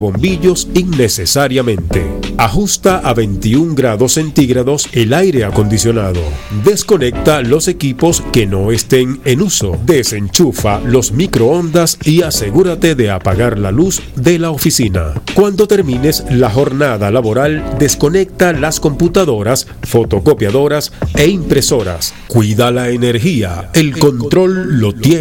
bombillos innecesariamente. Ajusta a 21 grados centígrados el aire acondicionado. Desconecta los equipos que no estén en uso. Desenchufa los microondas y asegúrate de apagar la luz de la oficina. Cuando termines la jornada laboral, desconecta las computadoras, fotocopiadoras e impresoras. Cuida la energía. El control lo tiene